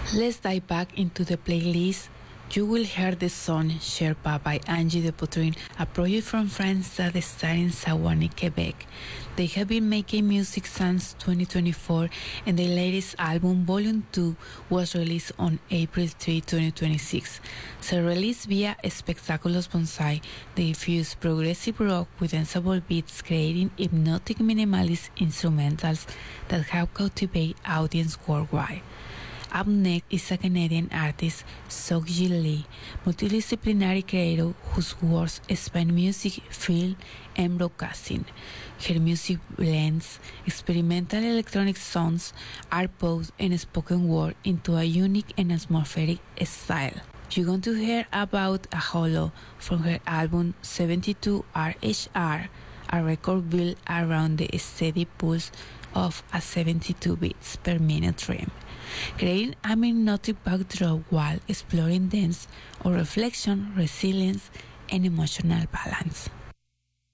Let's dive back into the playlist. You will hear the song Sherpa by Angie de Potrin, a project from France that started in Sewanee, Quebec. They have been making music since 2024, and their latest album, Volume 2, was released on April 3, 2026. So released via Spectaculous Bonsai, they fuse progressive rock with danceable beats, creating hypnotic minimalist instrumentals that have captivated audiences worldwide. Up next is a Canadian artist, Seokji Lee, multidisciplinary creator whose works span music, film, and broadcasting. Her music blends experimental electronic sounds, art pop, and spoken word into a unique and atmospheric style. You're going to hear about a holo from her album 72 RHR, a record built around the steady pulse of a 72 beats per minute rhythm, creating a hypnotic backdrop while exploring dance or reflection, resilience, and emotional balance.